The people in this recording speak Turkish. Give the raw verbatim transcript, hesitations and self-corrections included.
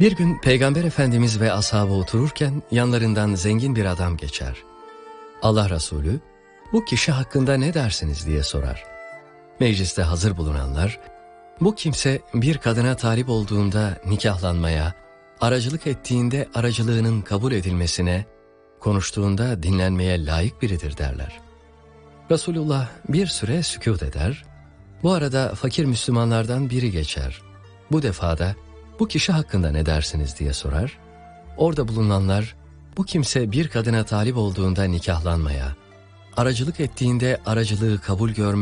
Bir gün Peygamber Efendimiz ve ashabı otururken yanlarından zengin bir adam geçer. Allah Resulü, "Bu kişi hakkında ne dersiniz?" diye sorar. Mecliste hazır bulunanlar, "Bu kimse bir kadına talip olduğunda nikahlanmaya, aracılık ettiğinde aracılığının kabul edilmesine, konuştuğunda dinlenmeye layık biridir" derler. Resulullah bir süre sükût eder. Bu arada fakir Müslümanlardan biri geçer. Bu defada, "Bu kişi hakkında ne dersiniz?" diye sorar. Orada bulunanlar, "Bu kimse bir kadına talip olduğunda nikahlanmaya, aracılık ettiğinde aracılığı kabul görmeye,